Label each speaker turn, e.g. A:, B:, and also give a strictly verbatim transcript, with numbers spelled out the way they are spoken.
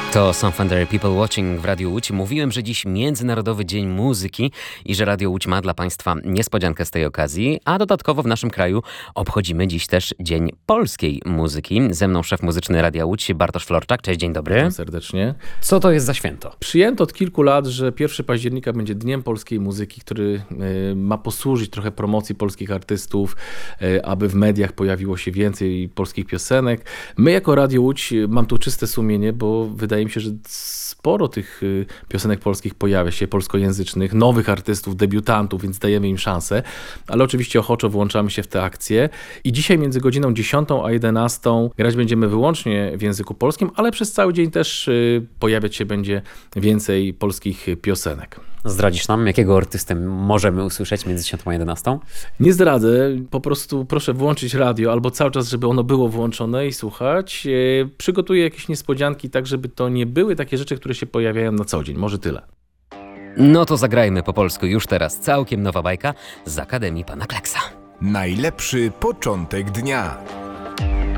A: To Some Thunder People Watching w Radiu Łódź. Mówiłem, że dziś Międzynarodowy Dzień Muzyki i że Radio Łódź ma dla Państwa niespodziankę z tej okazji, a dodatkowo w naszym kraju obchodzimy dziś też Dzień Polskiej Muzyki. Ze mną szef muzyczny Radia Łódź, Bartosz Florczak. Cześć, dzień dobry.
B: Witam serdecznie.
A: Co to jest za święto?
B: Przyjęto od kilku lat, że pierwszego października będzie Dniem Polskiej Muzyki, który y, ma posłużyć trochę promocji polskich artystów, y, aby w mediach pojawiło się więcej polskich piosenek. My jako Radio Łódź, mam tu czyste sumienie, bo wydaje mi się, że sporo tych y, piosenek polskich pojawia się, polskojęzycznych, nowych artystów, debiutantów, więc dajemy im szansę, ale oczywiście ochoczo włączamy się w tę akcję i dzisiaj między godziną dziesiątą a jedenastą grać będziemy wyłącznie w języku polskim, ale przez cały dzień też y, pojawiać się będzie więcej polskich piosenek.
A: Zdradzisz nam, jakiego artystę możemy usłyszeć między dziesiątą a jedenastą?
B: Nie zdradzę, po prostu proszę włączyć radio albo cały czas, żeby ono było włączone i słuchać. E, przygotuję jakieś niespodzianki, tak żeby to nie były takie rzeczy, które się pojawiają na co dzień. Może tyle.
A: No to zagrajmy po polsku już teraz. Całkiem nowa bajka z Akademii Pana Kleksa.
C: Najlepszy początek dnia.